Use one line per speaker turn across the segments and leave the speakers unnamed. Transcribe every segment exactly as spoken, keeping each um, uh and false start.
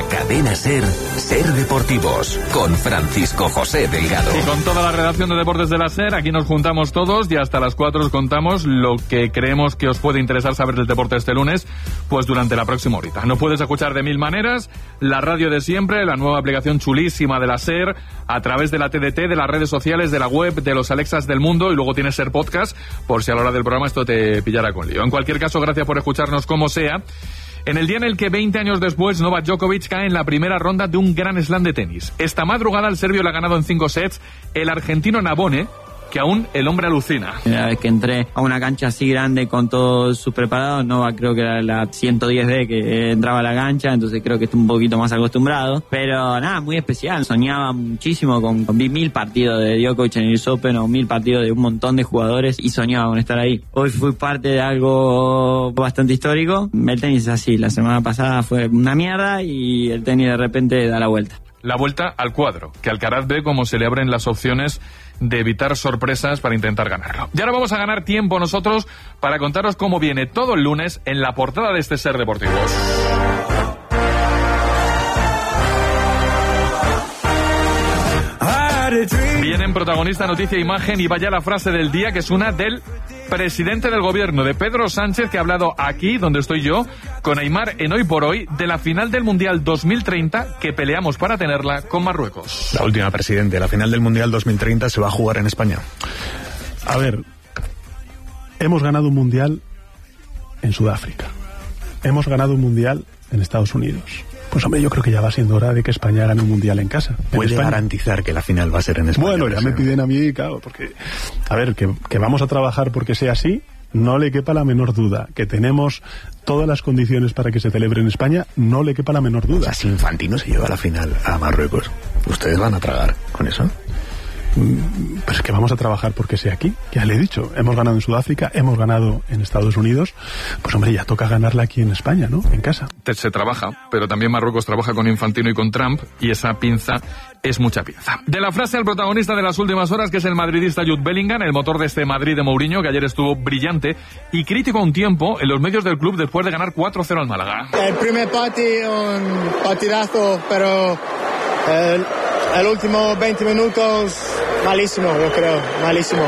Cadena Ser, Ser Deportivos, con Francisco José Delgado.
Y con toda la redacción de Deportes de la Ser, aquí nos juntamos todos y hasta las cuatro os contamos lo que creemos que os puede interesar saber del deporte este lunes, pues durante la próxima horita. Nos puedes escuchar de mil maneras, la radio de siempre, la nueva aplicación chulísima de la Ser, a través de la T D T, de las redes sociales, de la web, de los Alexas del mundo, y luego tienes Ser Podcast, por si a la hora del programa esto te pillara con lío. En cualquier caso, gracias por escucharnos como sea. En el día en el que veinte años después Novak Djokovic cae en la primera ronda de un Grand Slam de tenis. Esta madrugada el serbio le ha ganado en cinco sets el argentino Nabone, que aún el hombre alucina.
La vez que entré a una cancha así grande con todos sus preparados, Novak creo que era la ciento diez D que entraba a la cancha, entonces creo que estoy un poquito más acostumbrado. Pero nada, muy especial. Soñaba muchísimo con, con vi mil partidos de Djokovic en el U S Open o mil partidos de un montón de jugadores y soñaba con estar ahí. Hoy fui parte de algo bastante histórico. El tenis es así, la semana pasada fue una mierda y el tenis de repente da la vuelta.
La vuelta al cuadro, que Alcaraz ve cómo se le abren las opciones de evitar sorpresas para intentar ganarlo. Y ahora vamos a ganar tiempo nosotros para contaros cómo viene todo el lunes en la portada de este Ser Deportivos. Vienen protagonista, noticia, imagen y vaya la frase del día, que es una del presidente del gobierno, de Pedro Sánchez, que ha hablado aquí, donde estoy yo, con Aimar en Hoy por Hoy, de la final del Mundial dos mil treinta, que peleamos para tenerla con Marruecos.
La última, presidente. La final del Mundial dos mil treinta se va a jugar en España.
A ver, hemos ganado un Mundial en Sudáfrica. Hemos ganado un Mundial en Estados Unidos. Pues hombre, yo creo que ya va siendo hora de que España gane un Mundial en casa.
¿Puede garantizar que la final va a ser en España?
Bueno, ya me piden a mí, claro, porque... A ver, que, que vamos a trabajar porque sea así, no le quepa la menor duda. Que tenemos todas las condiciones para que se celebre en España, no le quepa la menor duda.
O sea, si Infantino se lleva a la final a Marruecos, ¿ustedes van a tragar con eso?
Pues es que vamos a trabajar porque sea aquí. Ya le he dicho, hemos ganado en Sudáfrica, hemos ganado en Estados Unidos. Pues hombre, ya toca ganarla aquí en España, ¿no? En casa.
Se trabaja, pero también Marruecos trabaja con Infantino y con Trump, y esa pinza es mucha pinza. De la frase al protagonista de las últimas horas, que es el madridista Jude Bellingham, el motor de este Madrid de Mourinho, que ayer estuvo brillante y crítico a un tiempo en los medios del club después de ganar cuatro cero al Málaga.
El primer partido, un partidazo, pero el, el último veinte minutos, malísimo, yo creo, malísimo.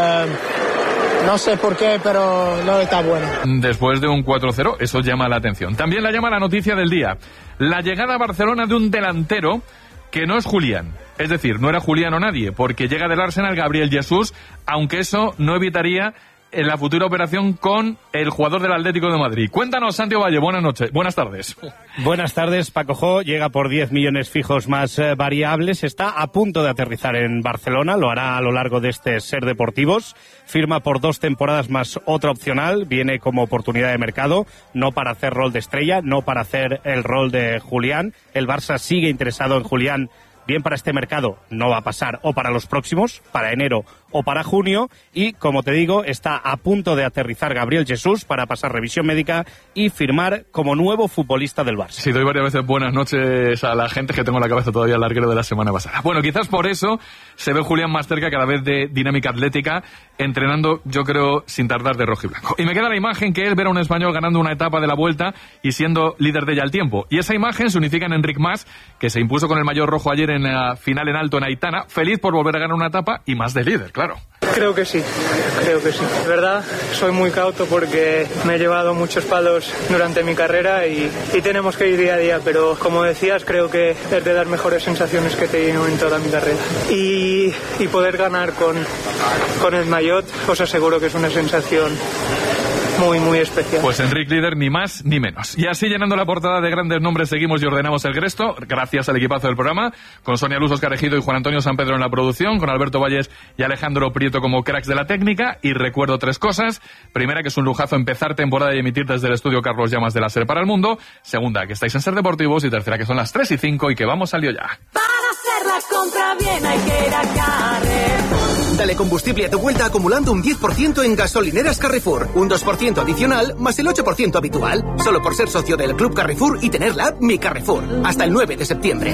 Uh, no sé por qué, pero no está bueno.
Después de un cuatro cero, eso llama la atención. También la llama la noticia del día. La llegada a Barcelona de un delantero que no es Julián. Es decir, no era Julián o nadie, porque llega del Arsenal Gabriel Jesús, aunque eso no evitaría en la futura operación con el jugador del Atlético de Madrid. Cuéntanos, Santiago Valle, buenas noches, buenas tardes.
Buenas tardes, Paco Jo, llega por diez millones fijos más eh, variables, está a punto de aterrizar en Barcelona, lo hará a lo largo de este Ser Deportivos, firma por dos temporadas más otra opcional, viene como oportunidad de mercado, no para hacer rol de estrella, no para hacer el rol de Julián, el Barça sigue interesado en Julián, bien para este mercado, no va a pasar, o para los próximos, para enero o para junio, y como te digo, está a punto de aterrizar Gabriel Jesús para pasar revisión médica y firmar como nuevo futbolista del Barça.
Sí, doy varias veces buenas noches a la gente, que tengo en la cabeza todavía el larguero de la semana pasada. Bueno, quizás por eso se ve Julián más cerca cada vez de dinámica atlética, entrenando, yo creo, sin tardar, de rojo y blanco. Y me queda la imagen que es ver a un español ganando una etapa de la Vuelta y siendo líder de ella al tiempo. Y esa imagen se unifica en Enric Mas, que se impuso con el maillot rojo ayer en la final en alto en Aitana, feliz por volver a ganar una etapa y más de líder, claro.
Creo que sí, creo que sí. De verdad, soy muy cauto porque me he llevado muchos palos durante mi carrera y, y tenemos que ir día a día, pero como decías, creo que es de las mejores sensaciones que he tenido en toda mi carrera. Y, y poder ganar con, con el maillot, os aseguro que es una sensación muy, muy especial.
Pues Enric líder, ni más ni menos. Y así, llenando la portada de grandes nombres, seguimos y ordenamos el resto, gracias al equipazo del programa, con Sonia Luz, Óscar Ejido y Juan Antonio San Pedro en la producción, con Alberto Valles y Alejandro Prieto como cracks de la técnica. Y recuerdo tres cosas. Primera, que es un lujazo empezar temporada y emitir desde el estudio Carlos Llamas de la SER para el mundo. Segunda, que estáis en Ser Deportivos. Y tercera, que son las tres y cinco y que vamos al lío ya.
Para hacer la compra bien hay que ir a Carrefour.
Dale combustible a tu vuelta acumulando un diez por ciento en gasolineras Carrefour. Un dos por ciento adicional más el ocho por ciento habitual. Solo por ser socio del Club Carrefour y tener la app Mi Carrefour. Hasta el nueve de septiembre.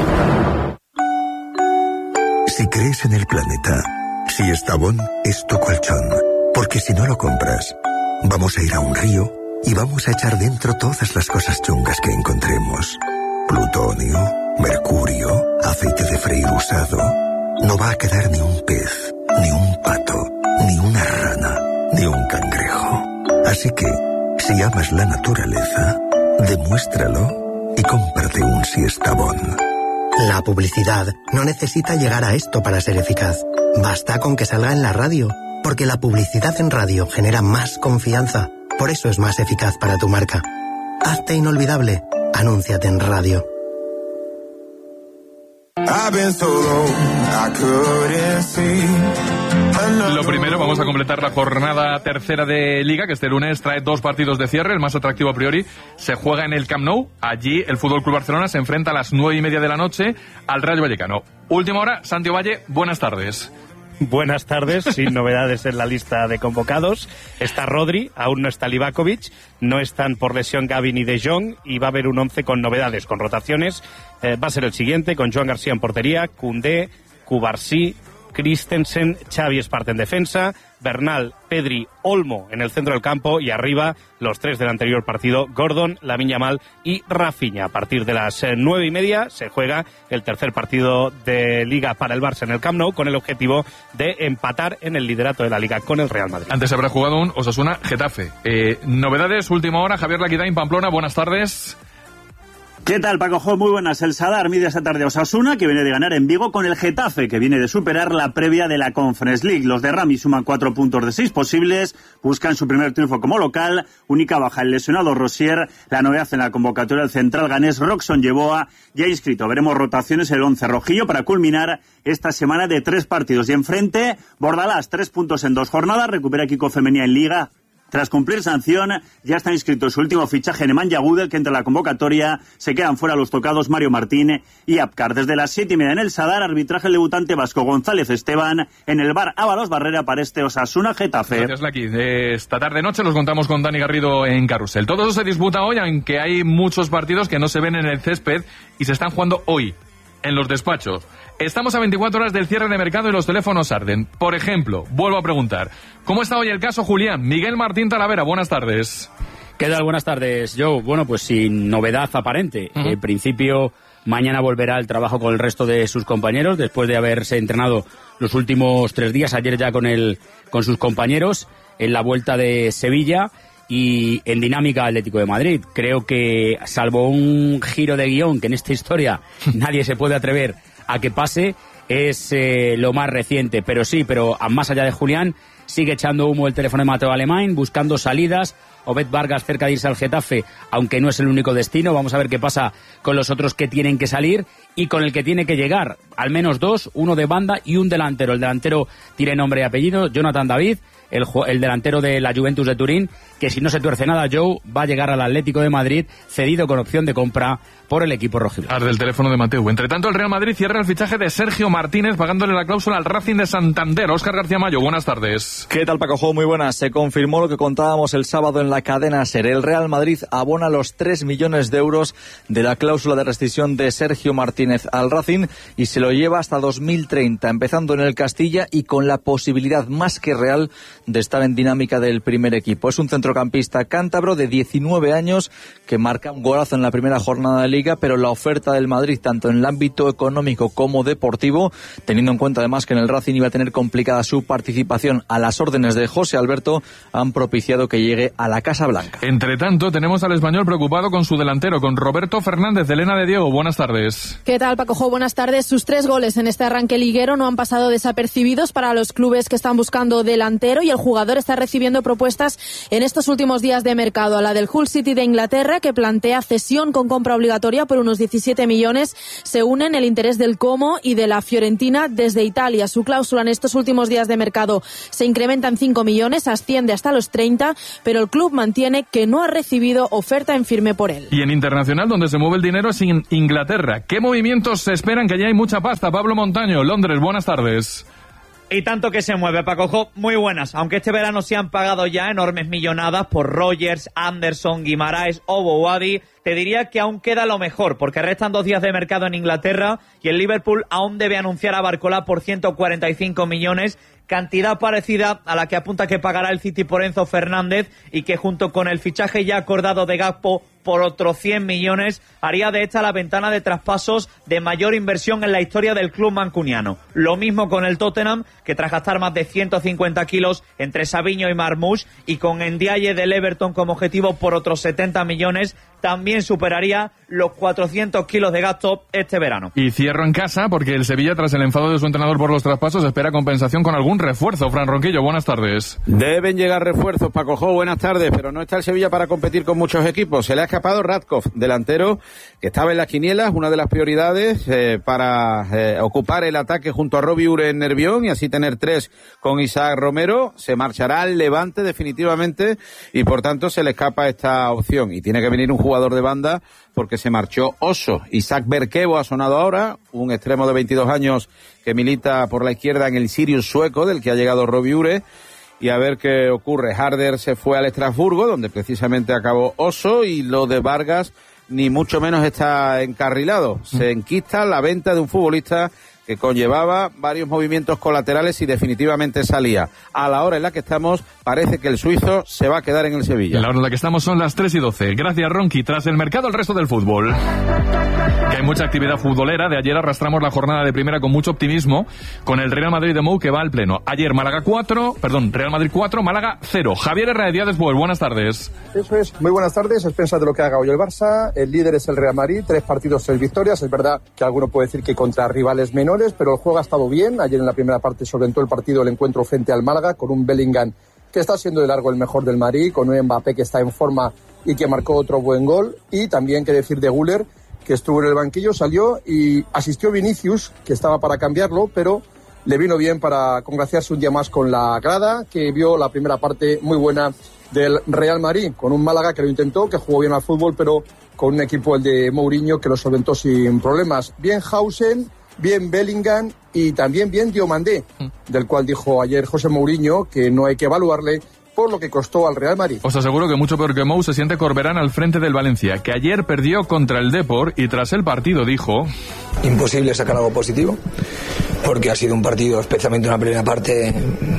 Si crees en el planeta, si Estrabón es tu colchón. Porque si no lo compras, vamos a ir a un río y vamos a echar dentro todas las cosas chungas que encontremos. Plus plutonio, mercurio, aceite de freír usado, no va a quedar ni un pez, ni un pato, ni una rana, ni un cangrejo. Así que, si amas la naturaleza, demuéstralo y cómprate un Siestabón.
La publicidad no necesita llegar a esto para ser eficaz. Basta con que salga en la radio, porque la publicidad en radio genera más confianza. Por eso es más eficaz para tu marca. Hazte inolvidable. Anúnciate en radio.
Lo primero, vamos a completar la jornada tercera de Liga, que este lunes trae dos partidos de cierre. El más atractivo a priori se juega en el Camp Nou. Allí el Fútbol Club Barcelona se enfrenta a las nueve y media de la noche al Rayo Vallecano. Última hora, Santi Valle, buenas tardes.
Buenas tardes, sin novedades en la lista de convocados. Está Rodri, aún no está Livakovic, no están por lesión Gavi ni De Jong, y va a haber un once con novedades, con rotaciones. Eh, va a ser el siguiente, con Joan García en portería, Koundé, Cubarsí, Christensen, Xavi Espart en defensa, Bernal, Pedri, Olmo en el centro del campo, y arriba los tres del anterior partido, Gordon, Lamine Yamal y Rafinha. A partir de las nueve y media se juega el tercer partido de Liga para el Barça en el Camp Nou, con el objetivo de empatar en el liderato de la Liga con el Real Madrid.
Antes habrá jugado un Osasuna Getafe. Eh, novedades, última hora, Javier Laquidain, Pamplona, buenas tardes.
¿Qué tal, Paco Jo? Muy buenas. El Sadar mide esta tarde a Osasuna, que viene de ganar en Vigo, con el Getafe, que viene de superar la previa de la Conference League. Los de Rami suman cuatro puntos de seis posibles, buscan su primer triunfo como local. Única baja el lesionado Rosier. La novedad en la convocatoria del central ganés Roxon Yeboah, ya inscrito. Veremos rotaciones en el once rojillo para culminar esta semana de tres partidos. Y enfrente, Bordalás, tres puntos en dos jornadas, recupera a Kiko Femenía en Liga. Tras cumplir sanción, ya está inscrito su último fichaje, Nemanja Gudel, que entra en la convocatoria. Se quedan fuera los tocados Mario Martín y Apcar. Desde las siete y media en el Sadar, arbitraje el debutante vasco González Esteban. En el bar Ábalos Barrera para este Osasuna Getafe.
Gracias, Laki. Esta tarde noche los contamos con Dani Garrido en Carrusel. Todo eso se disputa hoy, aunque hay muchos partidos que no se ven en el césped y se están jugando hoy en los despachos. Estamos a veinticuatro horas del cierre de mercado y los teléfonos arden. Por ejemplo, vuelvo a preguntar, ¿cómo está hoy el caso Julián? Miguel Martín Talavera, buenas tardes.
¿Qué tal? Buenas tardes, Joe. Bueno, pues sin novedad aparente. Uh-huh. En principio, mañana volverá al trabajo con el resto de sus compañeros, después de haberse entrenado los últimos tres días, ayer ya con, el, con sus compañeros, en la vuelta de Sevilla y en dinámica Atlético de Madrid. Creo que, salvo un giro de guión que en esta historia nadie se puede atrever a que pase, es eh, lo más reciente. Pero sí, pero más allá de Julián, sigue echando humo el teléfono de Mateo Alemán, buscando salidas. Obed Vargas cerca de irse al Getafe, aunque no es el único destino. Vamos a ver qué pasa con los otros que tienen que salir y con el que tiene que llegar. Al menos dos, uno de banda y un delantero. El delantero tiene nombre y apellido, Jonathan David, el, el delantero de la Juventus de Turín, que si no se tuerce nada, Joe, va a llegar al Atlético de Madrid, cedido con opción de compra por el equipo rojiblanco.
Arde el teléfono de Mateo. Entre tanto, el Real Madrid cierra el fichaje de Sergio Martínez, pagándole la cláusula al Racing de Santander. Óscar García Mayo, buenas tardes.
¿Qué tal, Paco Jo? Muy buenas. Se confirmó lo que contábamos el sábado en la cadena SER. El Real Madrid abona los tres millones de euros de la cláusula de rescisión de Sergio Martínez al Racing y se lo lleva hasta dos mil treinta, empezando en el Castilla y con la posibilidad más que real de estar en dinámica del primer equipo. Es un centrocampista cántabro de diecinueve años que marca un golazo en la primera jornada de Liga, pero la oferta del Madrid, tanto en el ámbito económico como deportivo, teniendo en cuenta además que en el Racing iba a tener complicada su participación a las órdenes de José Alberto, han propiciado que llegue a la Casa Blanca.
Entre tanto, tenemos al español preocupado con su delantero, con Roberto Fernández. Elena de Diego, buenas tardes.
¿Qué tal, Paco Jo? Buenas tardes. Sus tres goles en este arranque liguero no han pasado desapercibidos para los clubes que están buscando delantero, y el jugador está recibiendo propuestas en estos últimos días de mercado. A la del Hull City de Inglaterra, que plantea cesión con compra obligatoria por unos diecisiete millones, se unen el interés del Como y de la Fiorentina desde Italia. Su cláusula en estos últimos días de mercado se incrementa en cinco millones, asciende hasta los treinta, pero el club mantiene que no ha recibido oferta en firme por él.
Y en internacional, donde se mueve el dinero, es en Inglaterra. ¿Qué movimientos se esperan? Que ya hay mucha pasta. Pablo Montaño, Londres, buenas tardes.
Y tanto que se mueve, Paco Jo, muy buenas. Aunque este verano se han pagado ya enormes millonadas por Rogers, Anderson, Guimaraes o Bouadi, te diría que aún queda lo mejor, porque restan dos días de mercado en Inglaterra y el Liverpool aún debe anunciar a Barcola por ciento cuarenta y cinco millones, cantidad parecida a la que apunta que pagará el City por Enzo Fernández, y que junto con el fichaje ya acordado de Gakpo por otros cien millones, haría de esta la ventana de traspasos de mayor inversión en la historia del club mancuniano. Lo mismo con el Tottenham, que tras gastar más de ciento cincuenta kilos entre Savinho y Marmoush, y con Ndiaye del Everton como objetivo por otros setenta millones, también superaría los cuatrocientos kilos de gasto este verano.
Y cierro en casa porque el Sevilla, tras el enfado de su entrenador por los traspasos, espera compensación con algún refuerzo. Fran Ronquillo, buenas tardes.
Deben llegar refuerzos, Paco Jo, buenas tardes, pero no está el Sevilla para competir con muchos equipos. Se le ha escapado Radkov, delantero que estaba en las quinielas, una de las prioridades eh, para eh, ocupar el ataque junto a Robbie Ure en Nervión y así tener tres con Isaac Romero. Se marchará al Levante definitivamente y por tanto se le escapa esta opción y tiene que venir un jugador de banda porque se marchó Oso. Isaac Berkevo ha sonado ahora, un extremo de veintidós años que milita por la izquierda en el Sirius sueco, del que ha llegado Robbie Ure, y a ver qué ocurre. Harder se fue al Estrasburgo, donde precisamente acabó Oso, y lo de Vargas ni mucho menos está encarrilado. Se enquista la venta de un futbolista que conllevaba varios movimientos colaterales y definitivamente salía. A la hora en la que estamos, parece que el suizo se va a quedar en el Sevilla.
Y la hora en la que estamos son las tres y doce. Gracias, Ronqui. Tras el mercado, el resto del fútbol. Que hay mucha actividad futbolera. De ayer arrastramos la jornada de primera con mucho optimismo, con el Real Madrid de Mou que va al pleno. Ayer Málaga cuatro, perdón, Real Madrid cuatro, Málaga cero. Javier Herrera, después, buenas tardes.
Eso es, muy buenas tardes. A expensas de lo que haga hoy el Barça, el líder es el Real Madrid, tres partidos, tres victorias. Es verdad que alguno puede decir que contra rivales menores, pero el juego ha estado bien. Ayer en la primera parte solventó el partido el encuentro frente al Málaga con un Bellingham que está siendo de largo el mejor del Madrid, con un Mbappé que está en forma y que marcó otro buen gol, y también que decir de Güler, que estuvo en el banquillo, salió y asistió Vinicius, que estaba para cambiarlo, pero le vino bien para congraciarse un día más con la grada, que vio la primera parte muy buena del Real Madrid, con un Málaga que lo intentó, que jugó bien al fútbol, pero con un equipo, el de Mourinho, que lo solventó sin problemas. Bien Hausen, bien Bellingham y también bien Diomandé, del cual dijo ayer José Mourinho que no hay que evaluarle por lo que costó al Real Madrid.
Os aseguro que mucho peor que Mou se siente Corberán al frente del Valencia, que ayer perdió contra el Depor y tras el partido dijo:
imposible sacar algo positivo, porque ha sido un partido, especialmente una primera parte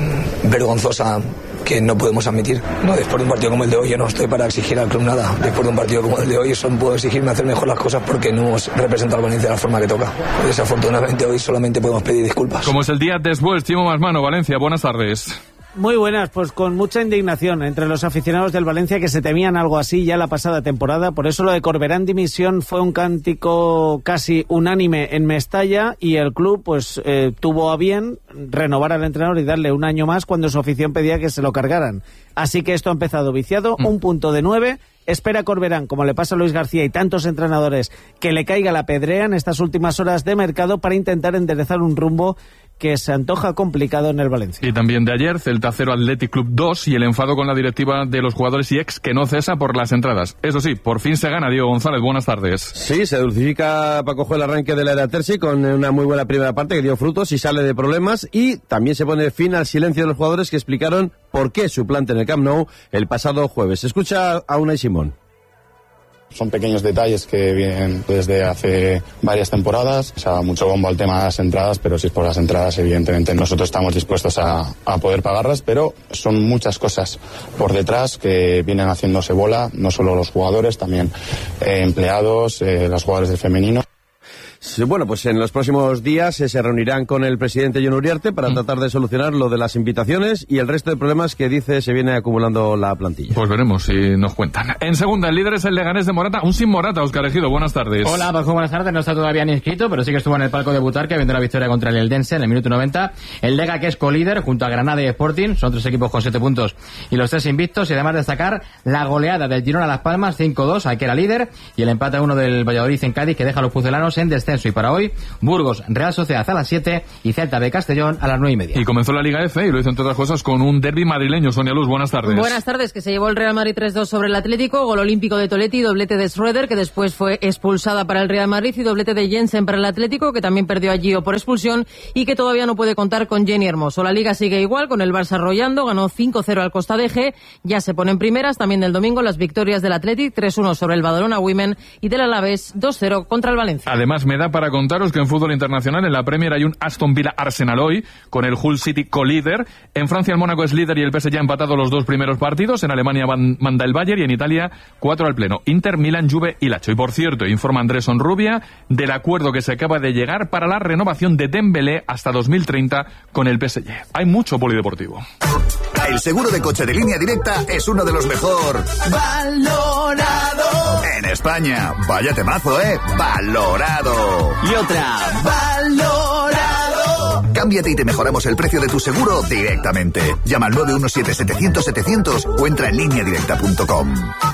vergonzosa, que no podemos admitir. No, después de un partido como el de hoy, yo no estoy para exigir al club nada. Después de un partido como el de hoy, solo puedo exigirme hacer mejor las cosas porque no hemos representado al Valencia de la forma que toca. Desafortunadamente hoy solamente podemos pedir disculpas.
Como es el día después, Chimo Masmano, Valencia, buenas tardes.
Muy buenas, pues con mucha indignación entre los aficionados del Valencia, que se temían algo así ya la pasada temporada. Por eso lo de Corberán dimisión fue un cántico casi unánime en Mestalla, y el club pues eh, tuvo a bien renovar al entrenador y darle un año más cuando su afición pedía que se lo cargaran. Así que esto ha empezado viciado, mm. un punto de nueve. Espera Corberán, como le pasa a Luis García y tantos entrenadores, que le caiga la pedrea en estas últimas horas de mercado para intentar enderezar un rumbo que se antoja complicado en el Valencia.
Y también de ayer, Celta cero, Athletic Club dos, y el enfado con la directiva de los jugadores y ex que no cesa por las entradas. Eso sí, por fin se gana. Diego González, buenas tardes.
Sí, se dulcifica Paco Jo el arranque de la era Terzi con una muy buena primera parte que dio frutos y sale de problemas, y también se pone fin al silencio de los jugadores que explicaron por qué suplante en el Camp Nou el pasado jueves. Escucha a Unai Simón.
Son pequeños detalles que vienen desde hace varias temporadas. O sea, mucho bombo al tema de las entradas, pero si es por las entradas, evidentemente nosotros estamos dispuestos a, a poder pagarlas, pero son muchas cosas por detrás que vienen haciéndose bola, no solo los jugadores, también eh, empleados, eh, los jugadores del femenino.
Bueno, pues en los próximos días eh, se reunirán con el presidente Jon Uriarte para mm. tratar de solucionar lo de las invitaciones y el resto de problemas que dice se viene acumulando la plantilla.
Pues veremos si nos cuentan. En segunda, el líder es el Leganés de Morata, un sin Morata. Óscar Ejido, buenas tardes.
Hola, Paco, buenas tardes. No está todavía ni inscrito, pero sí que estuvo en el palco de Butarque viendo la victoria contra el Eldense en el minuto noventa. El Lega, que es colíder junto a Granada y Sporting, son tres equipos con siete puntos y los tres invictos, y además destacar la goleada del Girona a Las Palmas cinco dos, al que era líder, y el empate a uno del Valladolid en Cádiz, que deja a los pucelanos en descenso. Y para hoy, Burgos, Real Sociedad a las siete y Celta de Castellón a las nueve y media.
Y comenzó la Liga F y lo hizo entre otras cosas con un derbi madrileño. Sonia Luz, buenas tardes.
Buenas tardes, que se llevó el Real Madrid tres dos sobre el Atlético, gol olímpico de Toletti, doblete de Schroeder, que después fue expulsada para el Real Madrid, y doblete de Jensen para el Atlético, que también perdió a Gio por expulsión y que todavía no puede contar con Jenny Hermoso. La Liga sigue igual, con el Barça arrollando, ganó cinco cero al Costa de G, ya se ponen primeras. También del domingo las victorias del Athletic, tres uno sobre el Badalona Women, y del Alavés dos cero contra el Valencia.
Además, me da para contaros que en fútbol internacional, en la Premier hay un Aston Villa Arsenal hoy, con el Hull City co-líder. En Francia el Mónaco es líder y el P S G ha empatado los dos primeros partidos. En Alemania van, manda el Bayern y en Italia cuatro al pleno. Inter, Milan, Juve y Lazio. Y por cierto, informa Andrés Onrubia del acuerdo que se acaba de llegar para la renovación de Dembélé hasta dos mil treinta con el P S G. Hay mucho polideportivo.
El seguro de coche de Línea Directa es uno de los mejor valorado en España. Vaya temazo, ¿eh? Valorado.
Y otra.
Valorado. Cámbiate y te mejoramos el precio de tu seguro directamente. Llama al nueve uno siete setecientos setecientos o entra en línea directa punto com.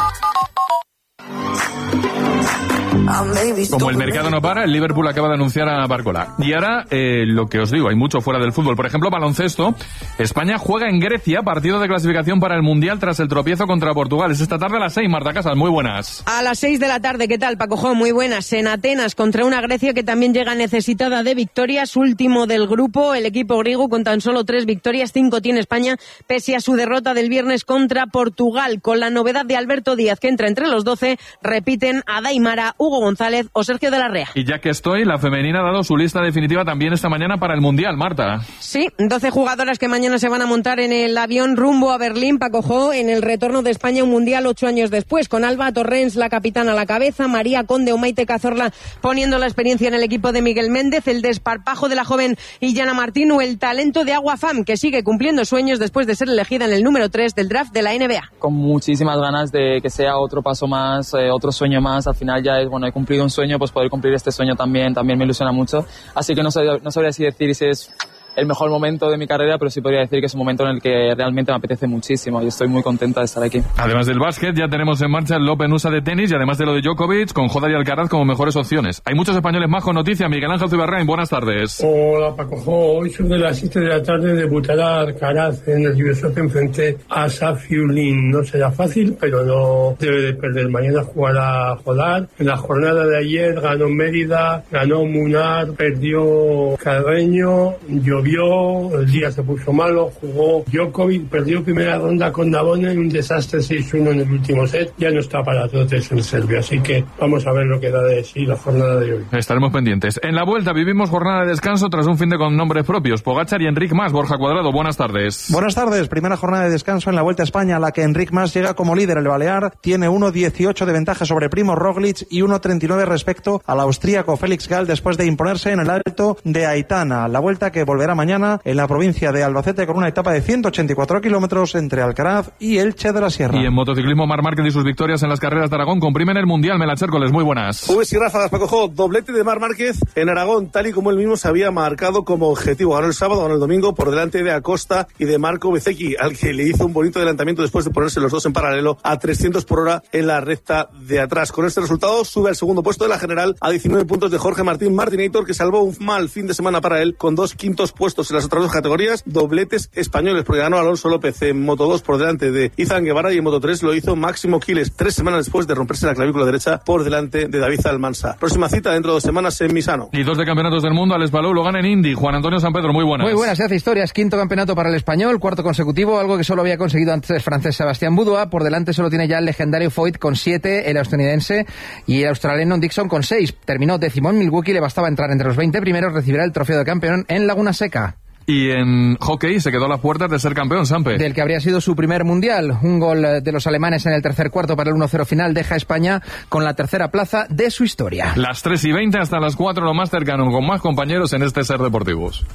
Como el mercado no para, el Liverpool acaba de anunciar a Barcola. Y ahora, eh, lo que os digo, hay mucho fuera del fútbol. Por ejemplo, baloncesto. España juega en Grecia, partido de clasificación para el Mundial tras el tropiezo contra Portugal. Es esta tarde a las seis, Marta Casas, muy buenas.
A las seis de la tarde, ¿qué tal, Paco Jo? Muy buenas. En Atenas, contra una Grecia que también llega necesitada de victorias, último del grupo. El equipo griego con tan solo tres victorias, cinco tiene España, pese a su derrota del viernes contra Portugal. Con la novedad de Alberto Díaz, que entra entre los doce, repiten a Daimara, Hugo González o Sergio de la Rea.
Y ya que estoy, la femenina ha dado su lista definitiva también esta mañana para el Mundial, Marta.
Sí, doce jugadoras que mañana se van a montar en el avión rumbo a Berlín, Paco Jo, en el retorno de España a un Mundial ocho años después, con Alba Torrens, la capitana, a la cabeza, María Conde o Maite Cazorla poniendo la experiencia en el equipo de Miguel Méndez, el desparpajo de la joven Illana Martín o el talento de Agua Fam, que sigue cumpliendo sueños después de ser elegida en el número tres del draft de la N B A.
Con muchísimas ganas de que sea otro paso más, eh, otro sueño más. Al final ya es, bueno, he cumplido un sueño, pues poder cumplir este sueño también, también me ilusiona mucho. Así que no sabría, no sabría si decir si es el mejor momento de mi carrera, pero sí podría decir que es un momento en el que realmente me apetece muchísimo y estoy muy contenta de estar aquí.
Además del básquet, ya tenemos en marcha el Open U S A de tenis y además de lo de Djokovic, con Joda y Alcaraz como mejores opciones. Hay muchos españoles más con noticias. Miguel Ángel Zuberrain, buenas tardes.
Hola, Paco Jo. Hoy sobre las siete de la tarde debutará Alcaraz en el U S Open frente a Safiullin. No será fácil, pero no debe de perder. Mañana jugará Jodar. En la jornada de ayer ganó Mérida, ganó Munar, perdió Carreño, llovió, el día se puso malo, jugó Djokovic, perdió primera ronda con Navone en un desastre seis uno en el último set. Ya no está para trotes en Serbia, así que vamos a ver lo que da de sí la jornada de hoy.
Estaremos pendientes. En la vuelta vivimos jornada de descanso tras un fin de con nombres propios. Pogačar y Enric Mas. Borja Cuadrado, buenas tardes.
Buenas tardes. Primera jornada de descanso en la Vuelta a España, a la que Enric Mas llega como líder. El balear tiene uno dieciocho de ventaja sobre Primo Roglic y uno treinta y nueve respecto al austríaco Félix Gall después de imponerse en el Alto de Aitana. La vuelta que volverá mañana en la provincia de Albacete con una etapa de ciento ochenta y cuatro kilómetros entre Alcaraz y Elche de la Sierra.
Y en motociclismo, Marc Márquez y sus victorias en las carreras de Aragón comprimen el Mundial. Mela Chércoles, muy buenas.
Uy, sí, ráfagas, Paco Jo. Doblete de Marc Márquez en Aragón, tal y como él mismo se había marcado como objetivo. Ganó el sábado, ganó el domingo por delante de Acosta y de Marco Bezzecchi, al que le hizo un bonito adelantamiento después de ponerse los dos en paralelo a trescientos por hora en la recta de atrás. Con este resultado sube al segundo puesto de la general a diecinueve puntos de Jorge Martín Martinator, que salvó un mal fin de semana para él con dos quintos puestos en las otras dos categorías, dobletes españoles, porque ganó Alonso López en Moto dos por delante de Izan Guevara y en Moto tres lo hizo Máximo Quiles, tres semanas después de romperse la clavícula derecha por delante de David Almansa. Próxima cita dentro de dos semanas en Misano.
Y dos de campeonatos del mundo, Alex Palou lo gana en Indy. Juan Antonio San Pedro, muy buenas.
Muy buenas, se hace historia, es quinto campeonato para el español, cuarto consecutivo, algo que solo había conseguido antes el francés Sebastián Boudoir. Por delante solo tiene ya el legendario Foyt con siete, el estadounidense y el australiano Dixon con seis. Terminó décimo en Milwaukee, le bastaba entrar entre los veinte primeros, recibirá el trofeo de campeón en Laguna Seca.
Y en hockey se quedó a las puertas de ser campeón, Sampe.
Del que habría sido su primer mundial. Un gol de los alemanes en el tercer cuarto para el uno cero final deja a España con la tercera plaza de su historia.
Las tres y veinte hasta las cuatro, lo más cercano, con más compañeros en este Ser Deportivos.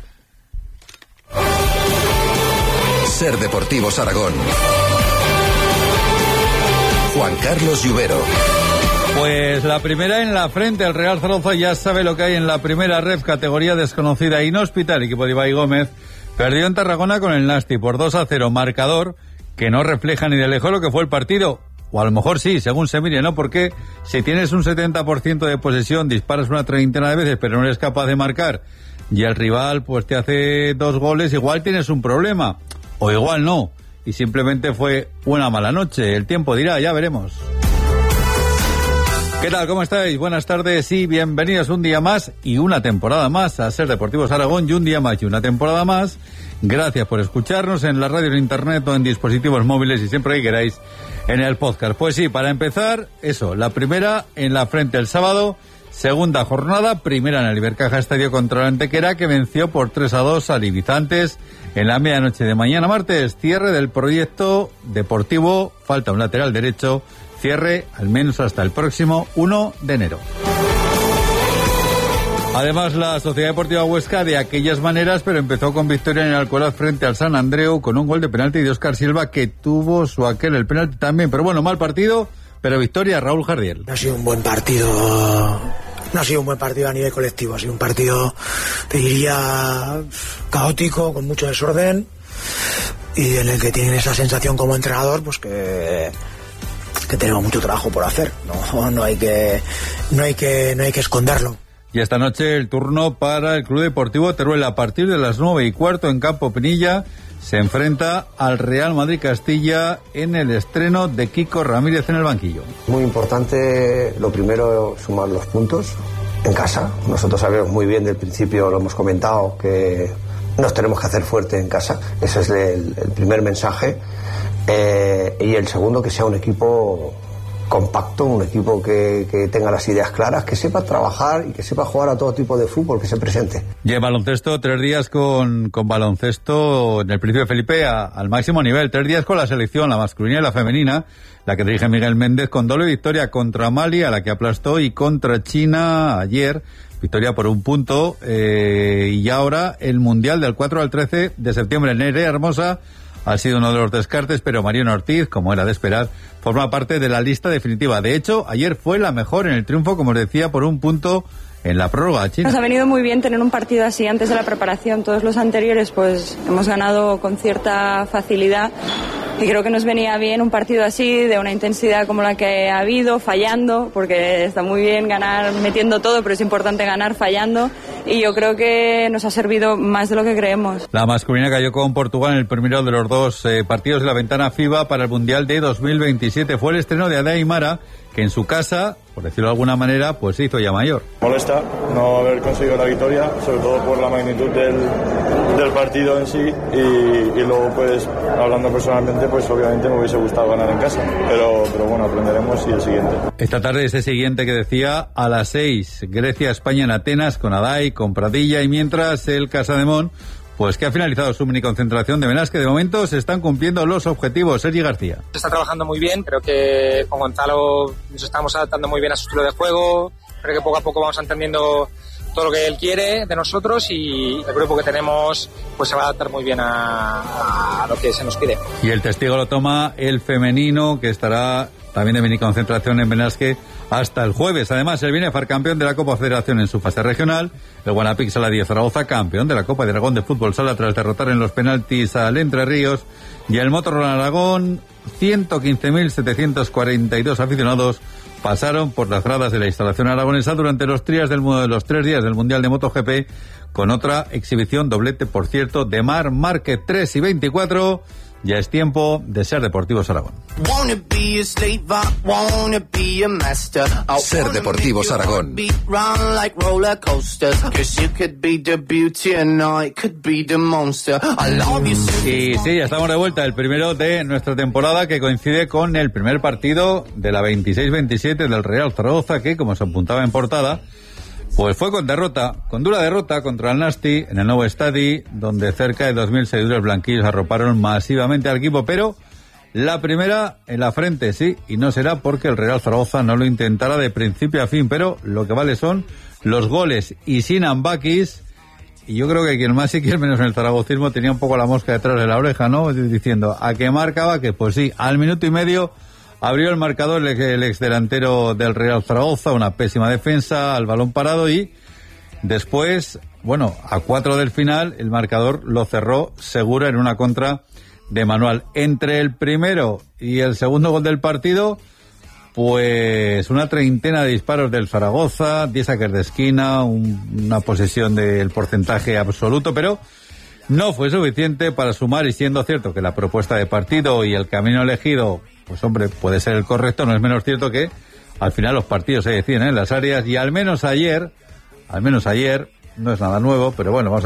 Ser Deportivos Aragón. Juan Carlos Lluvero.
Pues la primera en la frente, el Real Zaragoza ya sabe lo que hay en la primera ref, categoría desconocida. Inhóspita, el equipo de Ibai Gómez perdió en Tarragona con el Nasti por dos a cero, marcador que no refleja ni de lejos lo que fue el partido. O a lo mejor sí, según se mire, ¿no? Porque si tienes un setenta por ciento de posesión, disparas una treintena de veces, pero no eres capaz de marcar, y el rival pues te hace dos goles, igual tienes un problema. O igual no. Y simplemente fue una mala noche. El tiempo dirá, ya veremos. ¿Qué tal? ¿Cómo estáis? Buenas tardes y bienvenidos un día más y una temporada más a Ser Deportivos Aragón, y un día más y una temporada más. Gracias por escucharnos en la radio, en internet o en dispositivos móviles y siempre que queráis en el podcast. Pues sí, para empezar, eso, la primera en la frente el sábado segunda jornada, primera en el Ibercaja Estadio contra el Antequera, que venció por tres a dos al Ibizantes en la medianoche de mañana martes. Cierre del proyecto deportivo, falta un lateral derecho, cierre al menos hasta el próximo uno de enero. Además, la Sociedad Deportiva Huesca de aquellas maneras, pero empezó con victoria en el Alcoraz frente al San Andreu con un gol de penalti de Óscar Silva, que tuvo su aquel el penalti también. Pero bueno, mal partido, pero victoria. Raúl Jardiel.
No ha sido un buen partido, no ha sido un buen partido a nivel colectivo, ha sido un partido, te diría, caótico, con mucho desorden, y en el que tienen esa sensación como entrenador, pues que que tenemos mucho trabajo por hacer. No, no hay que, no hay que, no hay que esconderlo.
Y esta noche el turno para el Club Deportivo Teruel. A partir de las nueve y cuarto en Campo Pinilla se enfrenta al Real Madrid Castilla en el estreno de Kiko Ramírez en el banquillo.
Muy importante, lo primero, sumar los puntos en casa. Nosotros sabemos muy bien, del principio lo hemos comentado, que nos tenemos que hacer fuerte en casa. Ese es el, el primer mensaje. Eh, y el segundo, que sea un equipo compacto, un equipo que, que tenga las ideas claras, que sepa trabajar y que sepa jugar a todo tipo de fútbol que se presente.
Y en baloncesto, tres días con, con baloncesto en el Príncipe Felipe a, al máximo nivel. Tres días con la selección, la masculina y la femenina, la que dirige Miguel Méndez, con doble victoria contra Mali, a la que aplastó, y contra China ayer, victoria por un punto. Eh, y ahora el Mundial del cuatro al trece de septiembre. Nerea Hermosa ha sido uno de los descartes, pero Mariano Ortiz, como era de esperar, forma parte de la lista definitiva. De hecho, ayer fue la mejor en el triunfo, como os decía, por un punto en la prórroga a China.
Nos ha venido muy bien tener un partido así antes de la preparación. Todos los anteriores pues hemos ganado con cierta facilidad, y creo que nos venía bien un partido así, de una intensidad como la que ha habido, fallando, porque está muy bien ganar metiendo todo, pero es importante ganar fallando, y yo creo que nos ha servido más de lo que creemos.
La masculina cayó con Portugal en el primero de los dos eh, partidos de la ventana FIBA para el Mundial de dos mil veintisiete. Fue el estreno de Ada Aimara, que en su casa, por decirlo de alguna manera, pues se hizo ya mayor.
Molesta no haber conseguido la victoria, sobre todo por la magnitud del, del partido en sí, y, y luego pues hablando personalmente, pues obviamente me hubiese gustado ganar en casa, pero, pero bueno, aprenderemos y el siguiente.
Esta tarde ese siguiente que decía, a las seis, Grecia-España en Atenas, con Adai, con Pradilla, y mientras el Casademón, pues que ha finalizado su mini concentración de Benasque. De momento se están cumpliendo los objetivos. Sergi García.
Se está trabajando muy bien, creo que con Gonzalo nos estamos adaptando muy bien a su estilo de juego, creo que poco a poco vamos entendiendo todo lo que él quiere de nosotros, y el grupo que tenemos pues se va a adaptar muy bien a, a lo que se nos pide.
Y el testigo lo toma el femenino, que estará también de mini concentración en Benasque hasta el jueves. Además, el Binefar, campeón de la Copa Federación en su fase regional. El Guanapix Sala diez Zaragoza, campeón de la Copa de Aragón de Fútbol Sala tras derrotar en los penaltis al Entre Ríos. Y el Motorrol Aragón, ciento quince mil setecientos cuarenta y dos aficionados pasaron por las gradas de la instalación aragonesa durante los, trías del, los tres días del Mundial de MotoGP, con otra exhibición, doblete, por cierto, de Mar Márquez, tres y veinticuatro. Ya es tiempo de Ser Deportivos Aragón.
Ser Deportivos Aragón.
Y sí, ya estamos de vuelta, el primero de nuestra temporada, que coincide con el primer partido de la veintiséis veintisiete del Real Zaragoza, que, como se apuntaba en portada, pues fue con derrota, con dura derrota contra el Nasti en el nuevo estadio, donde cerca de dos mil seguidores blanquillos arroparon masivamente al equipo, pero la primera en la frente, sí, y no será porque el Real Zaragoza no lo intentará de principio a fin, pero lo que vale son los goles, y sin Ambakis, y yo creo que quien más y quien menos en el zaragocismo tenía un poco la mosca detrás de la oreja, ¿no? Diciendo, ¿a qué marcaba? Que pues sí, al minuto y medio abrió el marcador el ex delantero del Real Zaragoza, una pésima defensa al balón parado, y después, bueno, a cuatro del final, el marcador lo cerró Segura en una contra de Manuel. Entre el primero y el segundo gol del partido, pues una treintena de disparos del Zaragoza, diez saques de esquina, un, una posesión del porcentaje absoluto, pero no fue suficiente para sumar, y siendo cierto que la propuesta de partido y el camino elegido, pues hombre, puede ser el correcto, no es menos cierto que al final los partidos se deciden en las áreas, y al menos ayer, al menos ayer, no es nada nuevo, pero bueno, vamos a